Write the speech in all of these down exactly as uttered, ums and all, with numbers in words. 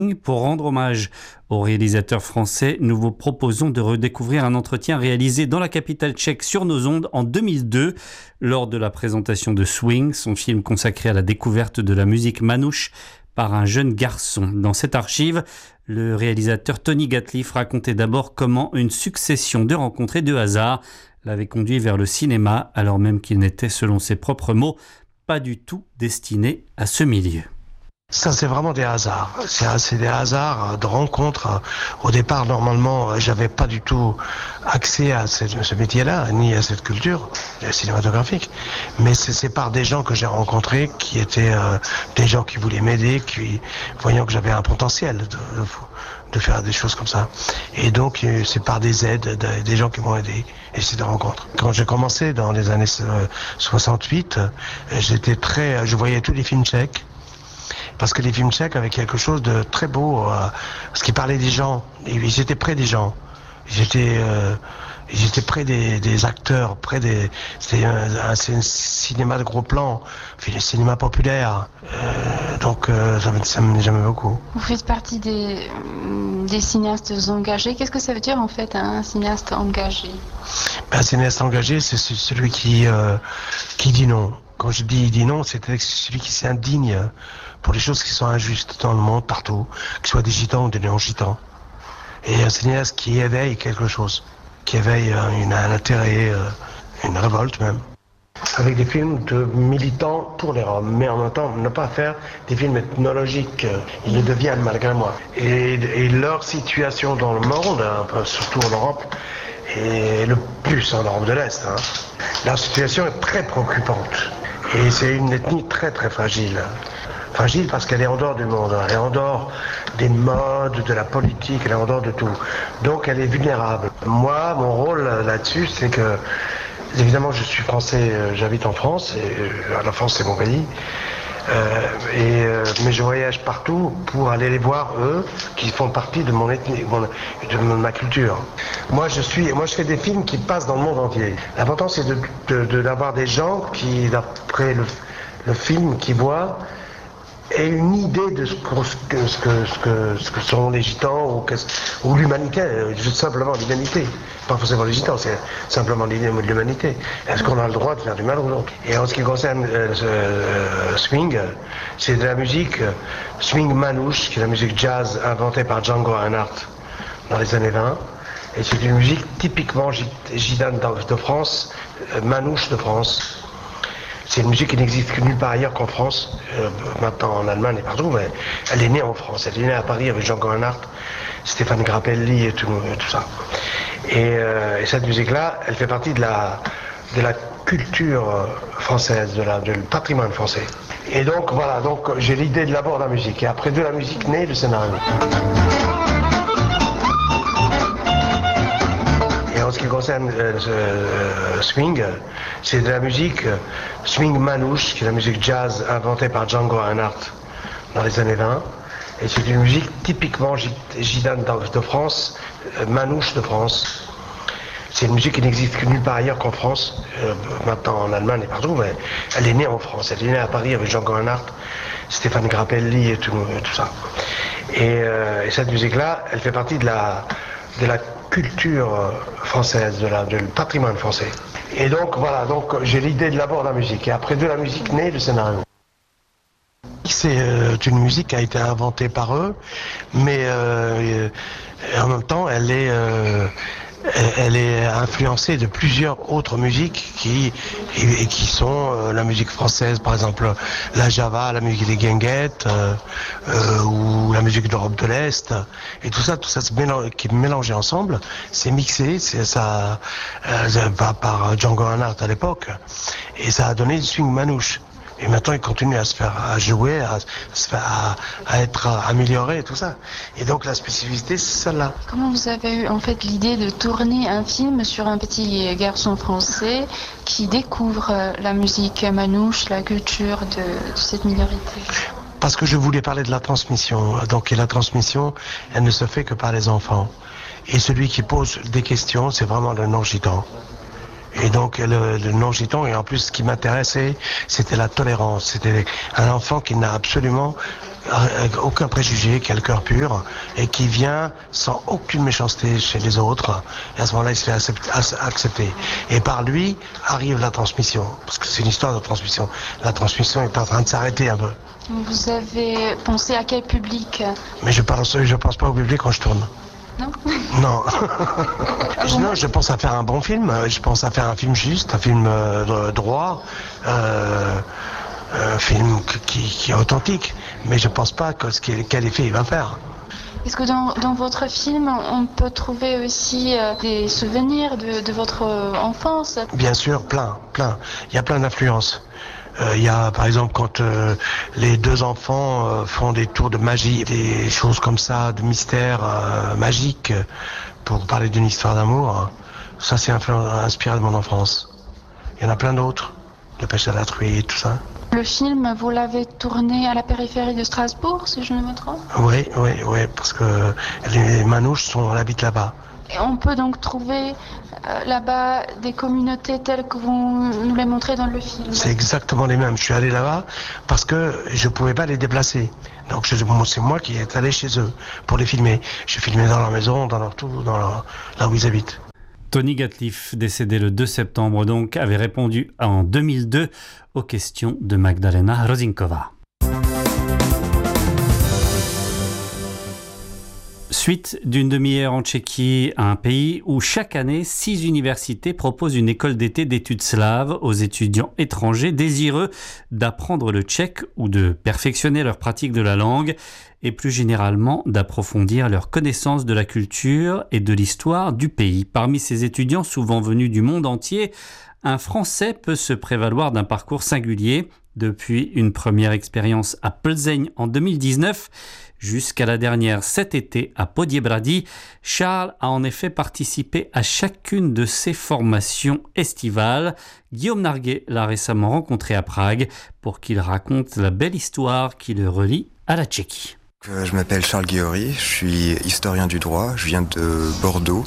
Pour rendre hommage au réalisateur français, nous vous proposons de redécouvrir un entretien réalisé dans la capitale tchèque sur nos ondes en deux mille deux, lors de la présentation de Swing, son film consacré à la découverte de la musique manouche par un jeune garçon. Dans cette archive, le réalisateur Tony Gatliff racontait d'abord comment une succession de rencontres et de hasards l'avait conduit vers le cinéma, alors même qu'il n'était, selon ses propres mots, pas du tout destiné à ce milieu. Ça, c'est vraiment des hasards. C'est, c'est des hasards de rencontres. Au départ, normalement, j'avais pas du tout accès à ce, ce métier-là, ni à cette culture cinématographique. Mais c'est, c'est par des gens que j'ai rencontrés, qui étaient euh, des gens qui voulaient m'aider, qui voyant que j'avais un potentiel de, de, de faire des choses comme ça. Et donc, c'est par des aides, des gens qui m'ont aidé. Et c'est des rencontres. Quand j'ai commencé dans les années soixante-huit, j'étais très, je voyais tous les films tchèques. Parce que les films tchèques avaient quelque chose de très beau, euh, parce qu'ils parlaient des gens, ils étaient près des gens, ils étaient, euh, ils étaient près des, des acteurs, près des, c'était un, un, c'est un cinéma de gros plan, un cinéma populaire, euh, donc euh, ça, ça me j'aimais beaucoup. Vous faites partie des, des cinéastes engagés. Qu'est-ce que ça veut dire en fait un cinéaste engagé? Ben, un cinéaste engagé, c'est celui qui, euh, qui dit non. Quand je dis dit non, c'est celui qui s'indigne pour les choses qui sont injustes dans le monde, partout, qu'ils soient des gitans ou des non-gitans. Et un cinéaste qui éveille quelque chose, qui éveille une, un intérêt, une révolte même. Avec des films de militants pour les Roms, mais en même temps ne pas faire des films ethnologiques, ils le deviennent malgré moi. Et, et leur situation dans le monde, surtout en Europe, et le plus en Europe de l'Est, hein, leur situation est très préoccupante. Et c'est une ethnie très très fragile. Fragile parce qu'elle est en dehors du monde, elle est en dehors des modes, de la politique, elle est en dehors de tout. Donc elle est vulnérable. Moi, mon rôle là-dessus, c'est que, évidemment, je suis français, j'habite en France, et la France c'est mon pays, euh, et, euh, mais je voyage partout pour aller les voir, eux, qui font partie de mon ethnie, de ma culture. Moi je, suis, moi, je fais des films qui passent dans le monde entier. L'important, c'est de, de, de, d'avoir des gens qui, d'après le, le film qu'ils voient, aient une idée de ce que, ce que, ce que, ce que, ce que sont les gitans ou, ou l'humanité, juste simplement l'humanité. Pas forcément les gitans, c'est simplement l'humanité. Est-ce qu'on a le droit de faire du mal aux autres? Et en ce qui concerne euh, ce, euh, Swing, c'est de la musique euh, Swing manouche, qui est la musique jazz inventée par Django Reinhardt dans les années vingt. Et c'est une musique typiquement gitane de France, euh, manouche de France. C'est une musique qui n'existe que nulle part ailleurs qu'en France, euh, maintenant en Allemagne et partout, mais elle est née en France. Elle est née à Paris avec Django Reinhardt, Stéphane Grappelli et tout, et tout ça. Et, euh, et cette musique-là, elle fait partie de la, de la culture française, de la, du patrimoine français. Et donc voilà, donc j'ai l'idée de d'abord de la musique, et après de la musique naît le scénario. En ce qui concerne euh, euh, Swing, c'est de la musique euh, Swing manouche, qui est la musique jazz inventée par Django Reinhardt dans les années vingt. Et c'est une musique typiquement gitane de France, euh, manouche de France. C'est une musique qui n'existe que nulle part ailleurs qu'en France, euh, maintenant en Allemagne et partout, mais elle est née en France. Elle est née à Paris avec Django Reinhardt, Stéphane Grappelli et tout, et tout ça. Et, euh, et cette musique-là, elle fait partie de la, de la culture française, de la, du patrimoine français. Et donc voilà, donc j'ai l'idée de d'abord de la musique, et après de la musique naît le scénario. C'est euh, une musique qui a été inventée par eux, mais euh, en même temps elle est, euh, elle est influencée de plusieurs autres musiques qui, et, et qui sont euh, la musique française, par exemple la Java, la musique des Guinguettes, euh, euh, ou la musique d'Europe de l'Est, et tout ça, tout ça se mélange, qui est mélangé ensemble, c'est mixé, c'est ça, euh, par, par Django Reinhardt à l'époque, et ça a donné du swing manouche. Et maintenant, il continue à se faire, à jouer, à, se faire, à, à être amélioré et tout ça. Et donc, la spécificité, c'est celle-là. Comment vous avez eu, en fait, l'idée de tourner un film sur un petit garçon français qui découvre la musique manouche, la culture de, de cette minorité? Parce que je voulais parler de la transmission. Donc, et la transmission, elle ne se fait que par les enfants. Et celui qui pose des questions, c'est vraiment le non-gitan. Et donc le, le non-giton, et en plus ce qui m'intéressait, c'était la tolérance. C'était un enfant qui n'a absolument aucun préjugé, qui a le cœur pur, et qui vient sans aucune méchanceté chez les autres. Et à ce moment-là, il se fait accepter. Et par lui arrive la transmission, parce que c'est une histoire de transmission. La transmission est en train de s'arrêter un peu. Vous avez pensé à quel public? Mais je pense, je pense pas au public quand je tourne. Non. Non. Non, je pense à faire un bon film. Je pense à faire un film juste, un film euh, droit, euh, un film qui, qui est authentique. Mais je pense pas que ce qu'il, quel effet il va faire. Est-ce que dans, dans votre film, on peut trouver aussi euh, des souvenirs de, de votre enfance? Bien sûr, plein, plein. Il y a plein d'influences. Euh, il y a par exemple quand euh, les deux enfants euh, font des tours de magie, des choses comme ça, de mystères euh, magiques, pour parler d'une histoire d'amour. Ça c'est influ- inspiré de mon enfance. Il y en a plein d'autres, de pêche à la truie, tout ça. Le film, vous l'avez tourné à la périphérie de Strasbourg, si je ne me trompe? Oui, oui, oui, parce que les Manouches sont, on habite là-bas. Et on peut donc trouver euh, là-bas des communautés telles que vous nous les montrez dans le film. C'est exactement les mêmes. Je suis allé là-bas parce que je ne pouvais pas les déplacer. Donc je, c'est moi qui est allé chez eux pour les filmer. Je filmais dans leur maison, dans leur tout, dans leur, là où ils habitent. Tony Gatliff, décédé le deux septembre donc, avait répondu en deux mille deux aux questions de Magdalena Rozinkova. Suite d'une demi-heure en Tchéquie, un pays où chaque année, six universités proposent une école d'été d'études slaves aux étudiants étrangers désireux d'apprendre le tchèque ou de perfectionner leur pratique de la langue et plus généralement d'approfondir leur connaissance de la culture et de l'histoire du pays. Parmi ces étudiants souvent venus du monde entier, un Français peut se prévaloir d'un parcours singulier. Depuis une première expérience à Plzeň en deux mille dix-neuf jusqu'à la dernière cet été à Poděbrady, Charles a en effet participé à chacune de ces formations estivales. Guillaume Narguet l'a récemment rencontré à Prague pour qu'il raconte la belle histoire qui le relie à la Tchéquie. Je m'appelle Charles Guéori, je suis historien du droit, je viens de Bordeaux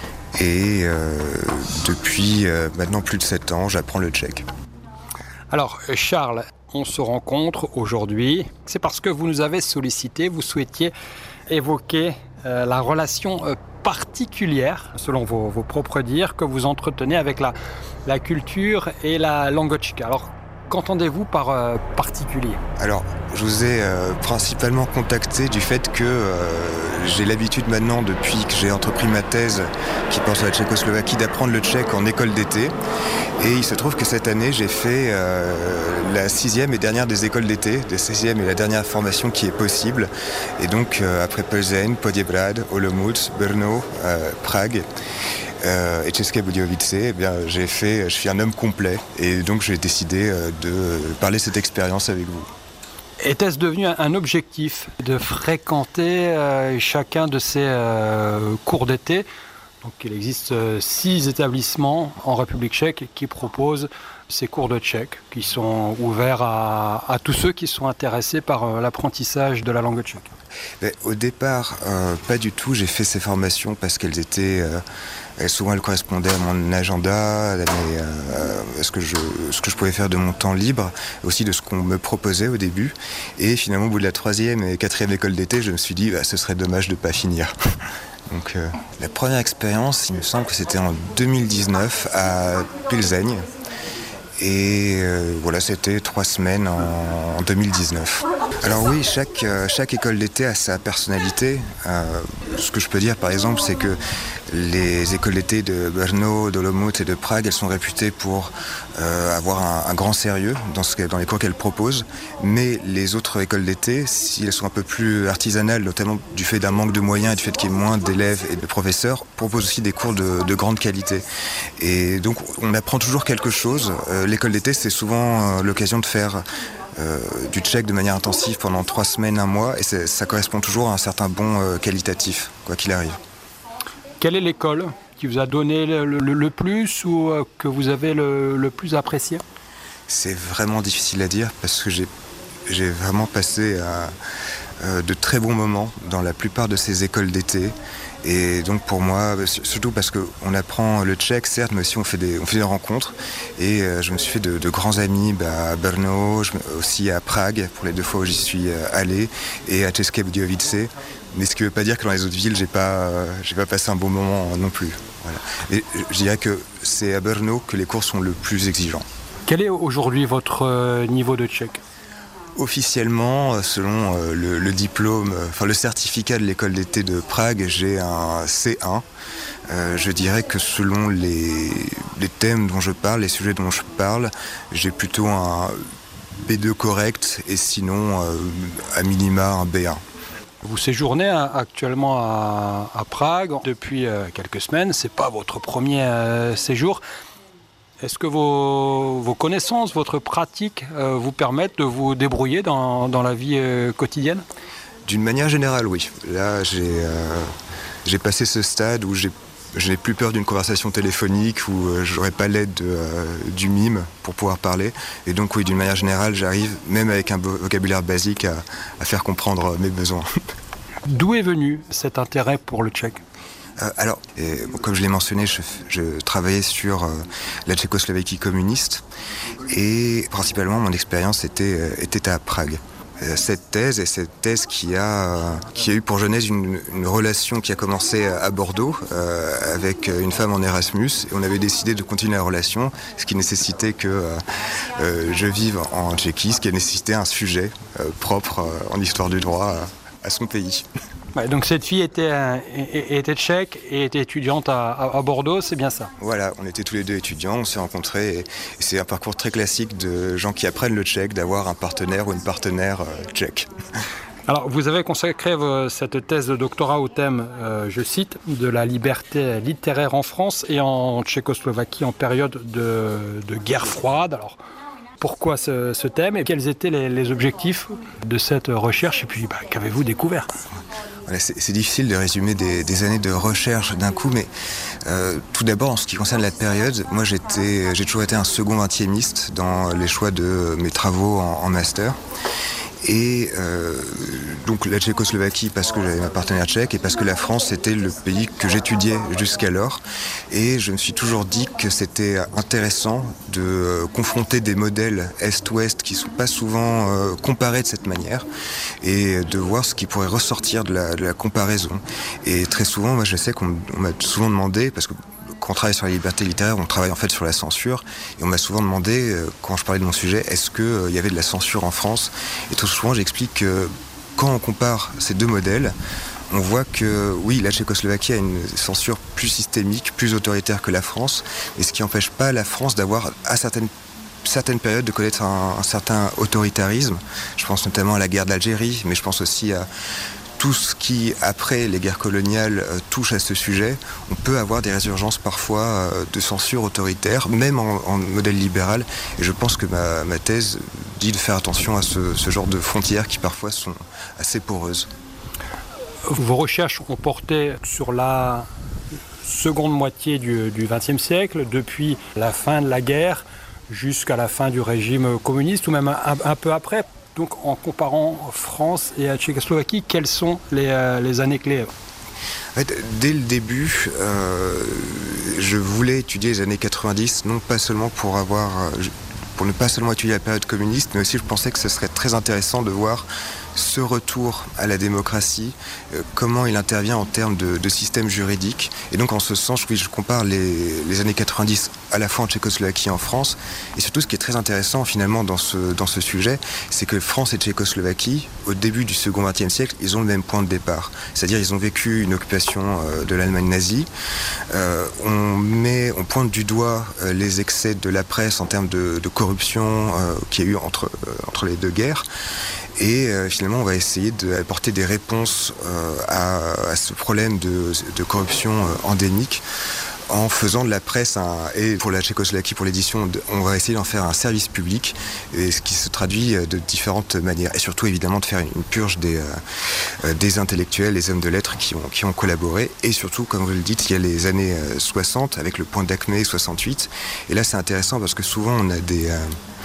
et euh, depuis euh, maintenant plus de sept ans, j'apprends le tchèque. Alors Charles, on se rencontre aujourd'hui, c'est parce que vous nous avez sollicité, vous souhaitiez évoquer euh, la relation euh, particulière, selon vos, vos propres dires, que vous entretenez avec la, la culture et la langue tchèque. Alors qu'entendez-vous par euh, particulier ? Alors, je vous ai euh, principalement contacté du fait que euh, j'ai l'habitude maintenant, depuis que j'ai entrepris ma thèse qui porte sur la Tchécoslovaquie, d'apprendre le tchèque en école d'été. Et il se trouve que cette année, j'ai fait euh, la sixième et dernière des écoles d'été, la sixième et la dernière formation qui est possible. Et donc, euh, après Plzeň, Poděbrad, Olomouc, Brno, euh, Prague, Euh, et České Budějovice, eh bien, j'ai fait, je suis un homme complet et donc j'ai décidé euh, de parler de cette expérience avec vous. Était-ce devenu un objectif de fréquenter euh, chacun de ces euh, cours d'été ? Donc, il existe euh, six établissements en République tchèque qui proposent ces cours de tchèque, qui sont ouverts à, à tous ceux qui sont intéressés par euh, l'apprentissage de la langue tchèque. Mais au départ, euh, pas du tout. J'ai fait ces formations parce qu'elles étaient, euh, souvent elles correspondaient à mon agenda, à, mes, euh, à ce que je, ce que je pouvais faire de mon temps libre, aussi de ce qu'on me proposait au début. Et finalement, au bout de la troisième et quatrième école d'été, je me suis dit, bah, ce serait dommage de ne pas finir. Donc, euh, la première expérience, il me semble que c'était en deux mille dix-neuf à Plzeň. Et euh, voilà, c'était trois semaines en, en deux mille dix-neuf. Alors oui, chaque, euh, chaque école d'été a sa personnalité. Euh, ce que je peux dire par exemple, c'est que les écoles d'été de Brno, d'Olomouc et de Prague, elles sont réputées pour euh, avoir un, un grand sérieux dans, ce, dans les cours qu'elles proposent. Mais les autres écoles d'été, si elles sont un peu plus artisanales, notamment du fait d'un manque de moyens et du fait qu'il y ait moins d'élèves et de professeurs, proposent aussi des cours de, de grande qualité. Et donc on apprend toujours quelque chose. Euh, l'école d'été, c'est souvent euh, l'occasion de faire euh, du tchèque de manière intensive pendant trois semaines, un mois. Et ça correspond toujours à un certain bon euh, qualitatif, quoi qu'il arrive. Quelle est l'école qui vous a donné le, le, le plus ou que vous avez le, le plus apprécié ? C'est vraiment difficile à dire parce que j'ai, j'ai vraiment passé un, euh, de très bons moments dans la plupart de ces écoles d'été. Et donc pour moi, surtout parce qu'on apprend le tchèque, certes, mais aussi on fait des, on fait des rencontres. Et euh, je me suis fait de, de grands amis bah, à Brno, je, aussi à Prague, pour les deux fois où j'y suis allé, et à České Budějovice. Mais ce qui ne veut pas dire que dans les autres villes, j'ai pas, euh, j'ai pas passé un bon moment non plus. Voilà. Et je dirais que c'est à Brno que les cours sont le plus exigeants. Quel est aujourd'hui votre niveau de tchèque ? Officiellement, selon euh, le, le diplôme, euh, enfin le certificat de l'école d'été de Prague, j'ai un C un. Euh, je dirais que selon les, les thèmes dont je parle, les sujets dont je parle, j'ai plutôt un B deux correct et sinon, euh, à minima, un B un. Vous séjournez actuellement à, à Prague depuis euh, quelques semaines. C'est pas votre premier euh, séjour. Est-ce que vos, vos connaissances, votre pratique euh, vous permettent de vous débrouiller dans, dans la vie euh, quotidienne ? D'une manière générale, oui. Là, j'ai, euh, j'ai passé ce stade où j'ai, je n'ai plus peur d'une conversation téléphonique, où euh, je n'aurai pas l'aide de, euh, du mime pour pouvoir parler. Et donc, oui, d'une manière générale, j'arrive, même avec un vocabulaire basique, à, à faire comprendre mes besoins. D'où est venu cet intérêt pour le tchèque ? Euh, alors, et, bon, comme je l'ai mentionné, je, je travaillais sur euh, la Tchécoslovaquie communiste et principalement mon expérience était, euh, était à Prague. Euh, cette thèse, et cette thèse qui a, euh, qui a eu pour genèse une, une relation qui a commencé à Bordeaux euh, avec une femme en Erasmus, et on avait décidé de continuer la relation, ce qui nécessitait que euh, euh, je vive en Tchéquie, ce qui a nécessité un sujet euh, propre euh, en histoire du droit euh, à son pays. Ouais, donc cette fille était, était tchèque et était étudiante à, à Bordeaux, c'est bien ça ? Voilà, on était tous les deux étudiants, on s'est rencontrés et, et c'est un parcours très classique de gens qui apprennent le tchèque, d'avoir un partenaire ou une partenaire euh, tchèque. Alors vous avez consacré cette thèse de doctorat au thème, euh, je cite, de la liberté littéraire en France et en Tchécoslovaquie en période de, de guerre froide. Alors, pourquoi ce, ce thème et quels étaient les, les objectifs de cette recherche et puis bah, qu'avez-vous découvert ? Voilà, c'est, c'est difficile de résumer des, des années de recherche d'un coup, mais euh, tout d'abord en ce qui concerne la période, moi j'étais, j'ai toujours été un second vingtiémiste dans les choix de mes travaux en, en master. Et euh, donc la Tchécoslovaquie parce que j'avais ma partenaire tchèque et parce que la France c'était le pays que j'étudiais jusqu'alors. Et je me suis toujours dit que c'était intéressant de euh, confronter des modèles Est-Ouest qui ne sont pas souvent euh, comparés de cette manière et de voir ce qui pourrait ressortir de la, de la comparaison. Et très souvent, moi je sais qu'on on m'a souvent demandé, parce que quand on travaille sur la liberté littéraire, on travaille en fait sur la censure. Et on m'a souvent demandé, quand je parlais de mon sujet, est-ce qu'il euh, y avait de la censure en France ? Et tout souvent, j'explique que quand on compare ces deux modèles, on voit que, oui, la Tchécoslovaquie a une censure plus systémique, plus autoritaire que la France, mais ce qui n'empêche pas la France d'avoir, à certaines certaines périodes, de connaître un, un certain autoritarisme. Je pense notamment à la guerre d'Algérie, mais je pense aussi à tout ce qui, après les guerres coloniales, euh, touche à ce sujet. On peut avoir des résurgences parfois euh, de censure autoritaire, même en, en modèle libéral. Et je pense que ma, ma thèse dit de faire attention à ce, ce genre de frontières qui parfois sont assez poreuses. Vos recherches ont porté sur la seconde moitié du vingtième siècle, depuis la fin de la guerre jusqu'à la fin du régime communiste, ou même un, un peu après. Donc en comparant France et la Tchécoslovaquie, quelles sont les, euh, les années clés ? En fait, dès le début, euh, je voulais étudier les années quatre-vingt-dix, non pas seulement pour avoir, pour ne pas seulement étudier la période communiste, mais aussi je pensais que ce serait très intéressant de voir ce retour à la démocratie, euh, comment il intervient en termes de, de système juridique. Et donc en ce sens, oui, je compare les, les années quatre-vingt-dix à la fois en Tchécoslovaquie et en France. Et surtout, ce qui est très intéressant finalement dans ce, dans ce sujet, c'est que France et Tchécoslovaquie, au début du second vingtième siècle, ils ont le même point de départ. C'est-à-dire ils ont vécu une occupation euh, de l'Allemagne nazie. Euh, on, met, on pointe du doigt euh, les excès de la presse en termes de, de corruption euh, qu'il y a eu entre, euh, entre les deux guerres. Et euh, finalement, on va essayer d'apporter des réponses euh, à, à ce problème de, de corruption euh, endémique en faisant de la presse, un, et pour la Tchécoslovaquie, pour l'édition, on va essayer d'en faire un service public, et ce qui se traduit de différentes manières. Et surtout, évidemment, de faire une purge des, euh, des intellectuels, des hommes de lettres qui ont, qui ont collaboré. Et surtout, comme vous le dites, il y a les années soixante, avec le point d'acmé soixante-huit. Et là, c'est intéressant parce que souvent, on a des... Euh,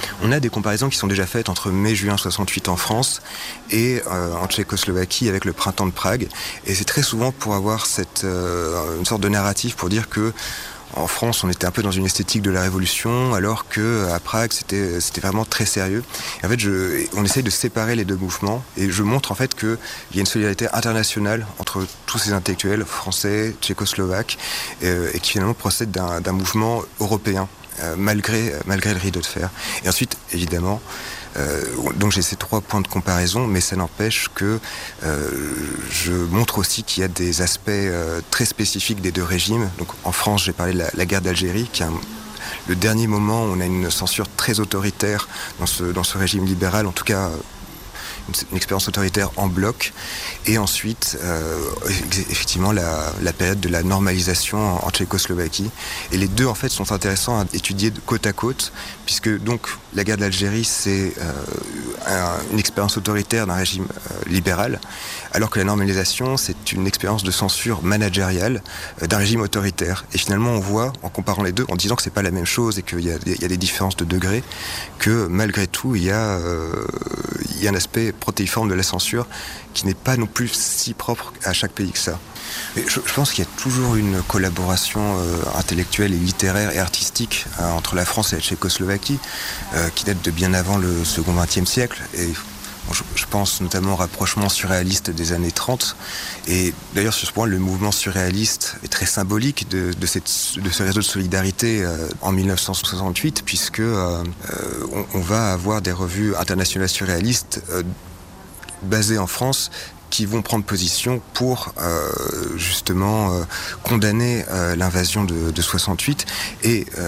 On a des comparaisons qui sont déjà faites entre mai-juin soixante-huit en France et euh, en Tchécoslovaquie avec le printemps de Prague. Et c'est très souvent pour avoir cette, euh, une sorte de narratif pour dire que en France, on était un peu dans une esthétique de la Révolution, alors qu'à Prague, c'était, c'était vraiment très sérieux. Et en fait, je, on essaye de séparer les deux mouvements, et je montre en fait qu'il y a une solidarité internationale entre tous ces intellectuels français, tchécoslovaques, euh, et qui finalement procèdent d'un, d'un mouvement européen, euh, malgré, malgré le rideau de fer. Et ensuite, évidemment, Euh, donc j'ai ces trois points de comparaison, mais ça n'empêche que euh, je montre aussi qu'il y a des aspects euh, très spécifiques des deux régimes. Donc en France, j'ai parlé de la, la guerre d'Algérie, qui est un, le dernier moment où on a une censure très autoritaire dans ce, dans ce régime libéral, en tout cas une, une expérience autoritaire en bloc. Et ensuite, euh, effectivement, la, la période de la normalisation en, en Tchécoslovaquie. Et les deux, en fait, sont intéressants à étudier côte à côte, puisque donc la guerre d'Algérie, c'est euh, un, une expérience autoritaire d'un régime euh, libéral, alors que la normalisation, c'est une expérience de censure managériale euh, d'un régime autoritaire. Et finalement, on voit, en comparant les deux, en disant que c'est pas la même chose et qu'il y a, il y a des différences de degrés, que malgré tout, il y a, euh, il y a un aspect protéiforme de la censure qui n'est pas non plus si propre à chaque pays que ça. Mais je, je pense qu'il y a toujours une collaboration euh, intellectuelle et littéraire et artistique euh, entre la France et la Tchécoslovaquie, euh, qui date de bien avant le second vingtième siècle. Et bon, je, je pense notamment au rapprochement surréaliste des années trente. Et d'ailleurs, sur ce point, le mouvement surréaliste est très symbolique de, de, cette, de ce réseau de solidarité euh, en dix-neuf cent soixante-huit, puisque euh, on, on va avoir des revues internationales surréalistes euh, basées en France, qui vont prendre position pour euh, justement euh, condamner euh, l'invasion de, de soixante-huit. Et euh,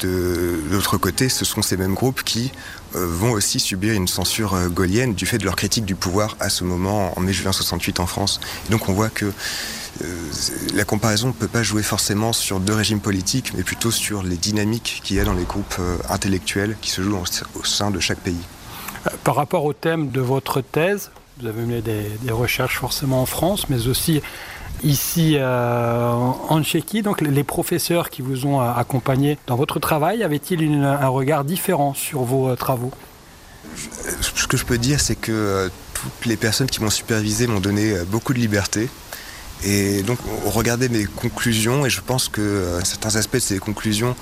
de, de l'autre côté, ce sont ces mêmes groupes qui euh, vont aussi subir une censure euh, gaullienne du fait de leur critique du pouvoir à ce moment, en mai-juin soixante-huit en France. Et donc on voit que euh, la comparaison ne peut pas jouer forcément sur deux régimes politiques, mais plutôt sur les dynamiques qu'il y a dans les groupes euh, intellectuels qui se jouent au, au sein de chaque pays. Par rapport au thème de votre thèse, vous avez mené des, des recherches forcément en France, mais aussi ici euh, en Tchéquie. Donc les professeurs qui vous ont accompagné dans votre travail, avaient-ils une, un regard différent sur vos travaux ? Ce que je peux dire, c'est que euh, toutes les personnes qui m'ont supervisé m'ont donné euh, beaucoup de liberté. Et donc on regardait mes conclusions et je pense que euh, certains aspects de ces conclusions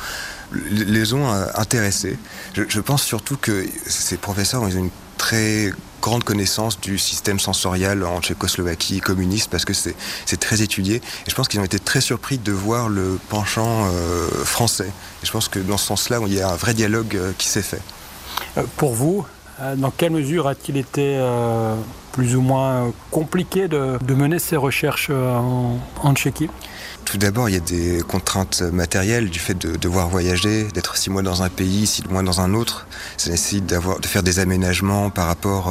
les ont euh, intéressés. Je, je pense surtout que ces professeurs ont une très grande connaissance du système sensorial en Tchécoslovaquie communiste, parce que c'est, c'est très étudié. Et je pense qu'ils ont été très surpris de voir le penchant euh, français. Et je pense que dans ce sens-là, il y a un vrai dialogue euh, qui s'est fait. Euh, pour vous, euh, dans quelle mesure a-t-il été euh, plus ou moins compliqué de, de mener ces recherches euh, en, en Tchéquie ? Tout d'abord, il y a des contraintes matérielles du fait de devoir voyager, d'être six mois dans un pays, six mois dans un autre. Ça nécessite d'avoir, de faire des aménagements par rapport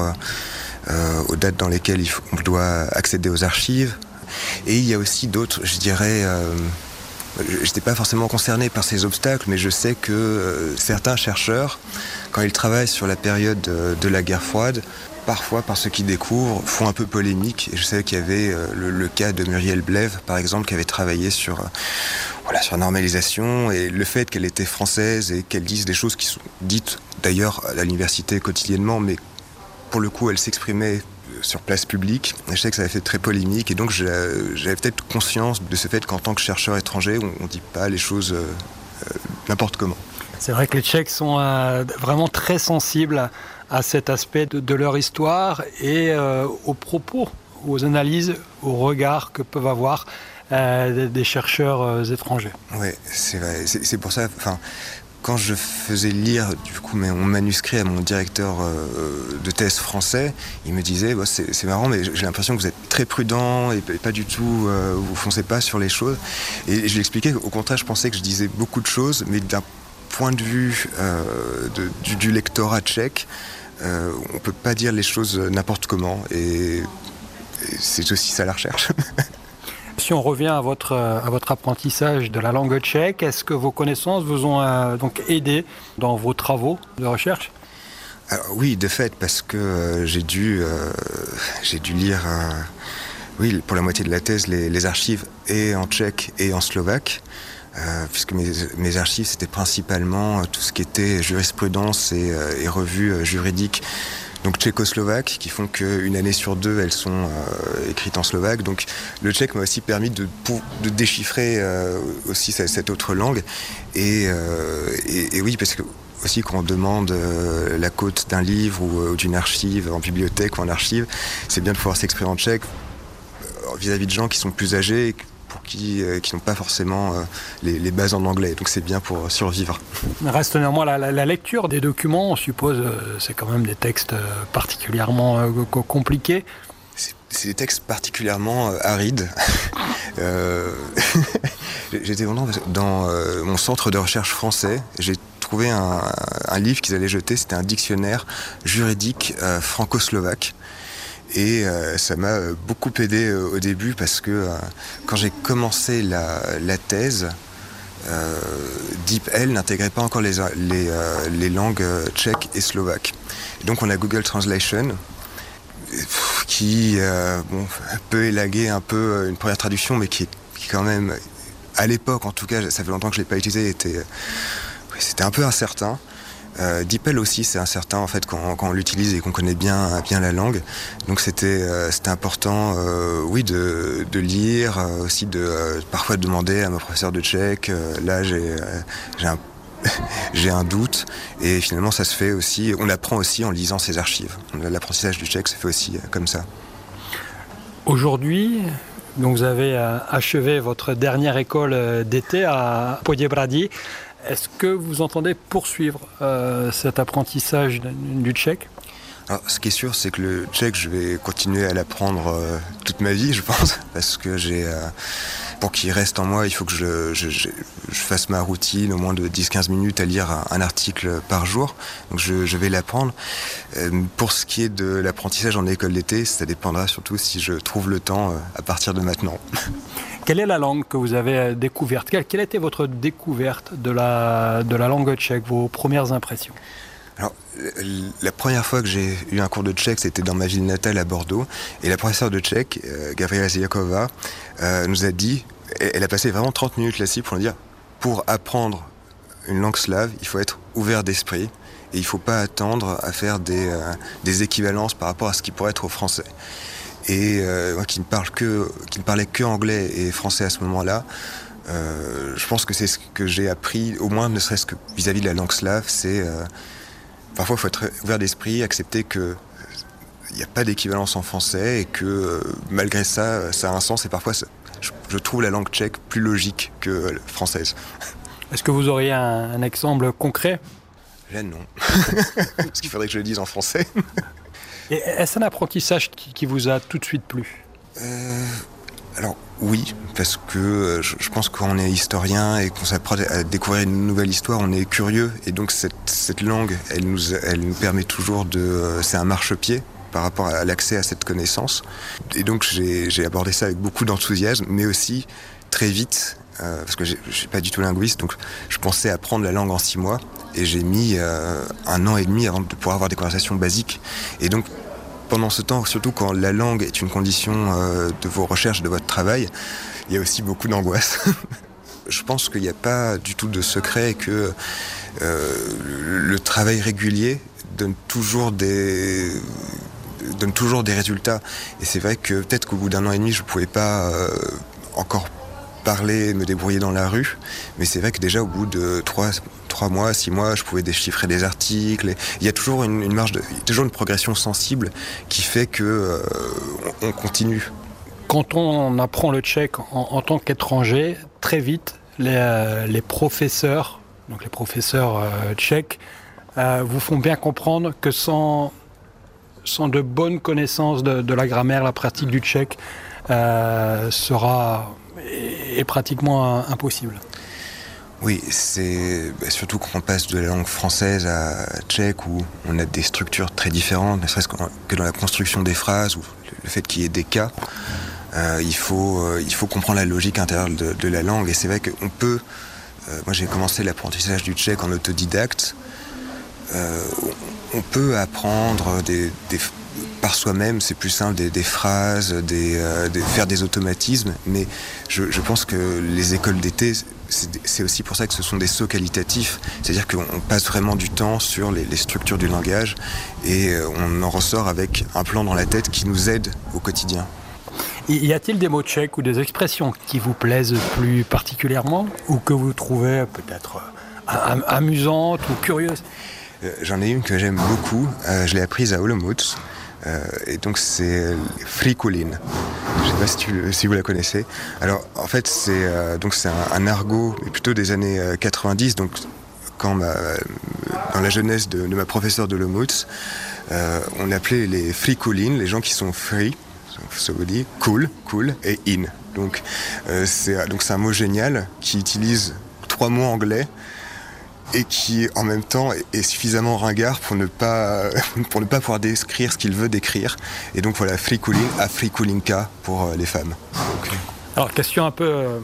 euh, aux dates dans lesquelles il faut, on doit accéder aux archives. Et il y a aussi d'autres, je dirais... Euh, je n'étais pas forcément concerné par ces obstacles, mais je sais que euh, certains chercheurs, quand ils travaillent sur la période de, de la guerre froide, parfois, par ce qu'ils découvrent, font un peu polémique. Et je sais qu'il y avait euh, le, le cas de Muriel Blève, par exemple, qui avait travaillé sur, euh, voilà, sur la normalisation et le fait qu'elle était française et qu'elle dise des choses qui sont dites d'ailleurs à l'université quotidiennement, mais pour le coup, elle s'exprimait sur place publique. Et je sais que ça avait fait très polémique et donc j'avais peut-être conscience de ce fait qu'en tant que chercheur étranger, on ne dit pas les choses euh, euh, n'importe comment. C'est vrai que les Tchèques sont euh, vraiment très sensibles à cet aspect de, de leur histoire et euh, aux propos, aux analyses, aux regards que peuvent avoir euh, des chercheurs euh, étrangers. Oui, c'est vrai. C'est, c'est pour ça, enfin, quand je faisais lire du coup mon manuscrit à mon directeur euh, de thèse français, il me disait bah, c'est, c'est marrant, mais j'ai l'impression que vous êtes très prudent et, et pas du tout, euh, vous foncez pas sur les choses. Et je lui expliquais qu'au contraire, je pensais que je disais beaucoup de choses, mais d'un point de vue euh, de, du, du lectorat tchèque, euh, on ne peut pas dire les choses n'importe comment. Et, et c'est aussi ça la recherche. Si on revient à votre, à votre apprentissage de la langue tchèque, est-ce que vos connaissances vous ont euh, donc aidé dans vos travaux de recherche ? Alors, oui, de fait, parce que euh, j'ai, dû, euh, j'ai dû lire, euh, oui, pour la moitié de la thèse, les, les archives et en tchèque et en slovaque. euh, puisque mes, mes archives, c'était principalement tout ce qui était jurisprudence et, euh, et revues euh, juridiques, donc tchécoslovaques, qui font qu'une année sur deux, elles sont euh, écrites en slovaque. Donc le tchèque m'a aussi permis de, de déchiffrer euh, aussi cette, cette autre langue. Et, euh, et, et oui, parce que aussi quand on demande euh, la cote d'un livre ou, euh, ou d'une archive en bibliothèque ou en archive, c'est bien de pouvoir s'exprimer en tchèque euh, vis-à-vis de gens qui sont plus âgés, pour qui, euh, qui n'ont pas forcément euh, les, les bases en anglais. Donc c'est bien pour survivre. Reste néanmoins la, la, la lecture des documents, on suppose, euh, c'est quand même des textes euh, particulièrement euh, compliqués. C'est, c'est des textes particulièrement euh, arides. euh, J'étais vraiment dans euh, mon centre de recherche français. J'ai trouvé un, un livre qu'ils allaient jeter, c'était un dictionnaire juridique euh, franco-slovaque. Et euh, ça m'a beaucoup aidé euh, au début parce que euh, quand j'ai commencé la, la thèse, euh, DeepL n'intégrait pas encore les, les, euh, les langues tchèques et slovaques. Et donc on a Google Translation qui euh, bon, peut élaguer un peu une première traduction, mais qui est, qui est quand même, à l'époque en tout cas, ça fait longtemps que je ne l'ai pas utilisé, était, c'était un peu incertain. Euh, DeepL aussi, c'est incertain en fait quand, quand on l'utilise et qu'on connaît bien, bien la langue. Donc c'était, euh, c'était important, euh, oui, de, de lire, euh, aussi de euh, parfois de demander à mon professeur de tchèque. Euh, là, j'ai, euh, j'ai, un, j'ai un doute. Et finalement, ça se fait aussi. On apprend aussi en lisant ses archives. L'apprentissage du tchèque se fait aussi euh, comme ça. Aujourd'hui, donc vous avez euh, achevé votre dernière école d'été à Poděbrady. Est-ce que vous entendez poursuivre euh, cet apprentissage du tchèque ? Alors, ce qui est sûr, c'est que le tchèque, je vais continuer à l'apprendre euh, toute ma vie, je pense, parce que j'ai, euh, pour qu'il reste en moi, il faut que je, je, je, je fasse ma routine, au moins de dix à quinze minutes à lire un, un article par jour. Donc je, je vais l'apprendre. Euh, pour ce qui est de l'apprentissage en école d'été, ça dépendra surtout si je trouve le temps euh, à partir de maintenant. Quelle est la langue que vous avez découverte ? Quelle, quelle était votre découverte de la, de la langue tchèque, vos premières impressions ? Alors, la première fois que j'ai eu un cours de tchèque, c'était dans ma ville natale à Bordeaux. Et la professeure de tchèque, euh, Gabriela Ziakova, euh, nous a dit, elle a passé vraiment trente minutes là-dessus pour nous dire, pour apprendre une langue slave, il faut être ouvert d'esprit. Et il ne faut pas attendre à faire des, euh, des équivalences par rapport à ce qui pourrait être au français. Et euh, moi qui ne, parle que, qui ne parlais que anglais et français à ce moment-là, euh, je pense que c'est ce que j'ai appris, au moins ne serait-ce que vis-à-vis de la langue slave, c'est euh, parfois il faut être ouvert d'esprit, accepter qu'il n'y a pas d'équivalence en français et que euh, malgré ça, ça a un sens et parfois ça, je, je trouve la langue tchèque plus logique que euh, française. Est-ce que vous auriez un, un exemple concret ? Là non, parce qu'il faudrait que je le dise en français. Et est-ce un apprentissage qui, qui vous a tout de suite plu ? euh, Alors oui, parce que je, je pense que quand on est historien et qu'on s'apprend à découvrir une nouvelle histoire, on est curieux. Et donc cette, cette langue, elle nous, elle nous permet toujours de... C'est un marchepied par rapport à l'accès à cette connaissance. Et donc j'ai, j'ai abordé ça avec beaucoup d'enthousiasme, mais aussi très vite, euh, parce que je ne suis pas du tout linguiste, donc je pensais apprendre la langue en six mois. Et j'ai mis euh, un an et demi avant de pouvoir avoir des conversations basiques. Et donc, pendant ce temps, surtout quand la langue est une condition euh, de vos recherches, de votre travail, il y a aussi beaucoup d'angoisse. Je pense qu'il n'y a pas du tout de secret et que euh, le travail régulier donne toujours des, donne toujours des résultats. Et c'est vrai que peut-être qu'au bout d'un an et demi, je ne pouvais pas euh, encore parler, me débrouiller dans la rue. Mais c'est vrai que déjà, au bout de trois... trois mois, six mois, je pouvais déchiffrer des articles. Et il y a toujours une, une marge, de, toujours une progression sensible qui fait que euh, on, on continue. Quand on apprend le tchèque en, en tant qu'étranger, très vite, les, euh, les professeurs, donc les professeurs euh, tchèques, euh, vous font bien comprendre que sans, sans de bonnes connaissances de, de la grammaire, la pratique du tchèque euh, sera est, est pratiquement impossible. Oui, c'est bah, surtout quand on passe de la langue française à tchèque où on a des structures très différentes, ne serait-ce que dans la construction des phrases ou le fait qu'il y ait des cas. Euh, il faut, euh, il faut comprendre la logique intérieure de, de la langue. Et c'est vrai qu'on peut... Euh, moi, j'ai commencé l'apprentissage du tchèque en autodidacte. Euh, on peut apprendre des, des, par soi-même, c'est plus simple, des, des phrases, des, euh, des, faire des automatismes, mais je, je pense que les écoles d'été, c'est, c'est aussi pour ça que ce sont des sauts qualitatifs, c'est-à-dire qu'on passe vraiment du temps sur les, les structures du langage et on en ressort avec un plan dans la tête qui nous aide au quotidien. Y a-t-il des mots tchèques ou des expressions qui vous plaisent plus particulièrement ou que vous trouvez peut-être am- amusantes ou curieuses ? euh, J'en ai une que j'aime beaucoup, euh, je l'ai apprise à Olomouc, euh, et donc c'est frikulin. Je ne sais pas si, tu, si vous la connaissez. Alors en fait c'est, euh, donc c'est un, un argot, mais plutôt des années euh, quatre-vingt-dix, donc quand ma, dans la jeunesse de, de ma professeure de Olomouc, euh, on appelait les frikulin, les gens qui sont free. Ça veut dire cool, cool et in. Donc, euh, c'est, donc c'est un mot génial qui utilise trois mots anglais et qui en même temps est suffisamment ringard pour ne pas, pour ne pas pouvoir décrire ce qu'il veut décrire. Et donc voilà, frikulin à frikulinka pour euh, les femmes. Donc, alors question un peu euh,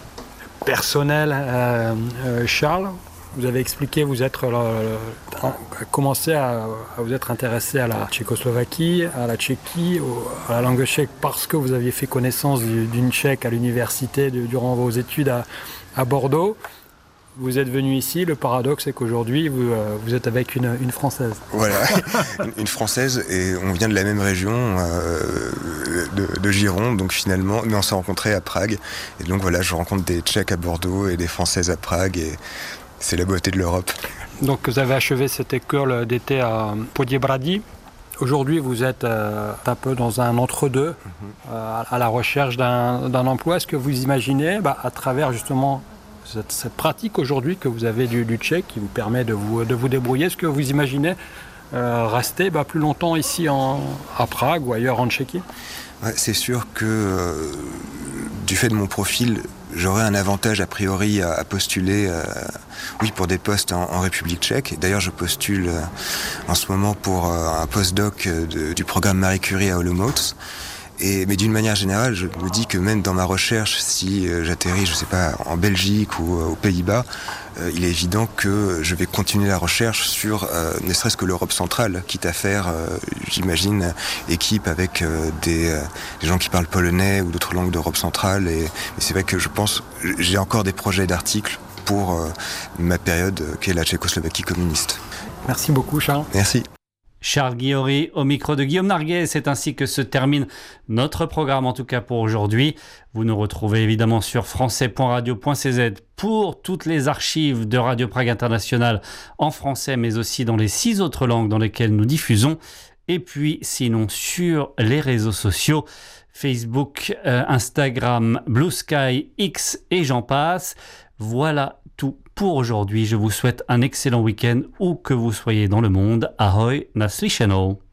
personnelle, euh, euh, Charles. Vous avez expliqué, vous êtes euh, commencé à, à vous être intéressé à la Tchécoslovaquie, à la Tchéquie, à la langue tchèque parce que vous aviez fait connaissance d'une Tchèque à l'université de, durant vos études à, à Bordeaux. Vous êtes venu ici, le paradoxe c'est qu'aujourd'hui vous, euh, vous êtes avec une, une Française. Voilà, une Française et on vient de la même région euh, de, de Gironde, donc finalement, mais on s'est rencontrés à Prague. Et donc voilà, je rencontre des Tchèques à Bordeaux et des Françaises à Prague et c'est la beauté de l'Europe. Donc vous avez achevé cette école d'été à Poděbrady. Aujourd'hui, vous êtes euh, un peu dans un entre-deux, mm-hmm. euh, à la recherche d'un, d'un emploi. Est-ce que vous imaginez, bah, à travers justement cette, cette pratique aujourd'hui que vous avez du, du tchèque qui vous permet de vous, de vous débrouiller, est-ce que vous imaginez euh, rester bah, plus longtemps ici en, à Prague ou ailleurs en Tchéquie ? Ouais, c'est sûr que euh, du fait de mon profil, j'aurais un avantage a priori à, à postuler euh, oui, pour des postes en, en République tchèque. D'ailleurs, je postule euh, en ce moment pour euh, un postdoc de, du programme Marie Curie à Olomouc. Et, mais d'une manière générale, je me dis que même dans ma recherche, si euh, j'atterris, je sais pas, en Belgique ou euh, aux Pays-Bas, euh, il est évident que je vais continuer la recherche sur euh, ne serait-ce que l'Europe centrale, quitte à faire, euh, j'imagine, équipe avec euh, des, euh, des gens qui parlent polonais ou d'autres langues d'Europe centrale. Et, et c'est vrai que je pense, j'ai encore des projets d'articles pour euh, ma période euh, qu'est la Tchécoslovaquie communiste. Merci beaucoup, Charles. Merci. Charles Guillory au micro de Guillaume Narguet. C'est ainsi que se termine notre programme, en tout cas pour aujourd'hui. Vous nous retrouvez évidemment sur français point radio point c z pour toutes les archives de Radio Prague International en français, mais aussi dans les six autres langues dans lesquelles nous diffusons. Et puis sinon sur les réseaux sociaux, Facebook, euh, Instagram, Blue Sky, X et j'en passe. Voilà tout pour aujourd'hui. Je vous souhaite un excellent week-end où que vous soyez dans le monde. Ahoj, naslyšenou.